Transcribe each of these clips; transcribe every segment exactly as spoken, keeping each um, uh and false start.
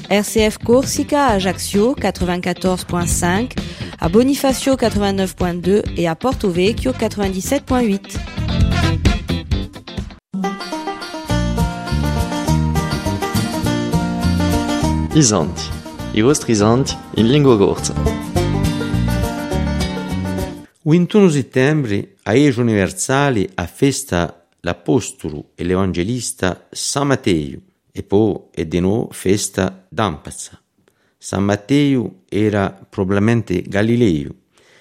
R C F Corsica à Ajaccio quatre-vingt-quatorze virgule cinq, à Bonifacio quatre-vingt-neuf virgule deux et à Porto Vecchio quatre-vingt-dix-sept virgule huit. Isanti, i vostri isanti in lingua corsa. ventuno settembre, a Ege Universali, a festa l'Apostolo e l'Evangelista San Matteo, e poi è di nuovo festa d'Ampazza. San Matteo era probabilmente Galileo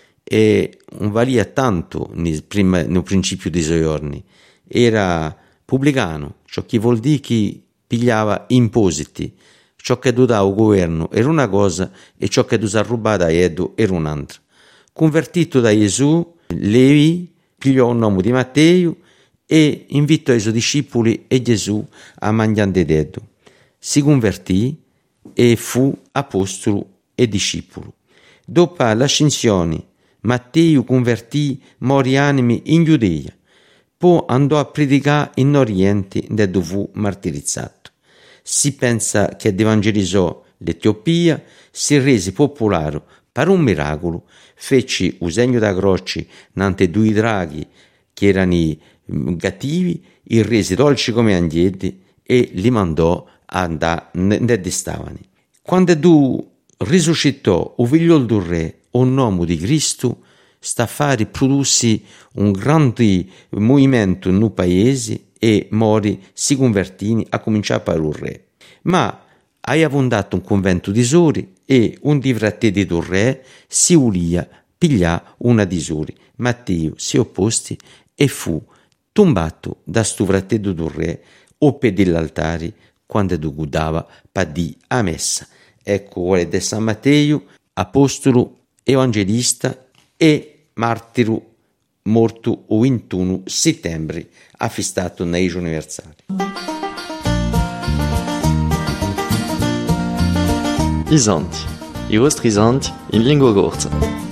e non valia tanto nel, prima, nel principio dei suoi giorni. Era pubblicano, ciò che vuol dire che pigliava impositi. Ciò che dava il governo era una cosa e ciò che dava rubata a Edo era un'altra. Convertito da Gesù, Levi pigliò il nome di Matteo e invitò i suoi discepoli e Gesù a mangiare d'Edo. Si convertì e fu apostolo e discepolo. Dopo l'ascensione, Matteo convertì mori animi in Giudea, poi andò a predicare in Oriente dove fu martirizzato. Si pensa che evangelizzò l'Etiopia, si rese popolare per un miracolo, fece un segno da croce nante due draghi che erano cattivi, li rese dolci come angeli e li mandò a andare dove stavano. Quando tu risuscitò o figlio del re o nome di Cristo, sta a fare produsse un grande movimento nel paese e mori si convertini a cominciare per il re. Ma hai fondato un convento di sori e un di fratelli del re si ulia piglià una di sori. Matteo si opposti e fu tombato da sto fratello del re o per dell'altare quando tu gudava per di a messa. Ecco qual è di San Matteo, apostolo, evangelista e martiro morto il ventuno settembre, affistato nei Ege Universali. Isanti, i vostri isanti in lingua corsa.